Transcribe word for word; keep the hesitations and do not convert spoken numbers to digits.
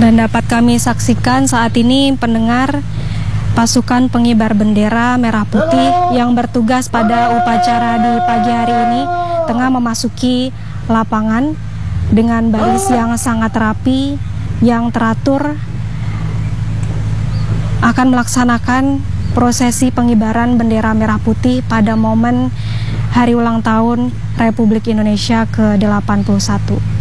Dan dapat kami saksikan saat ini pendengar, pasukan pengibar bendera merah putih yang bertugas pada upacara di pagi hari ini tengah memasuki lapangan dengan baris yang sangat rapi, yang teratur, akan melaksanakan prosesi pengibaran bendera merah putih pada momen hari ulang tahun Republik Indonesia ke delapan puluh satu.